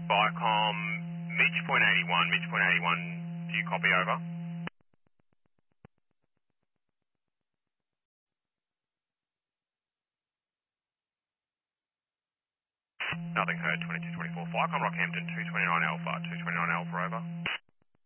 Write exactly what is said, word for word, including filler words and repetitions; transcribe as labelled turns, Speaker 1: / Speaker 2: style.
Speaker 1: Viacom, Mitch point eighty-one, Mitch point eighty-one, do you copy over? Nothing heard, twenty-two twenty-four. Viacom Rockhampton, two twenty-nine Alpha, two twenty-nine Alpha over.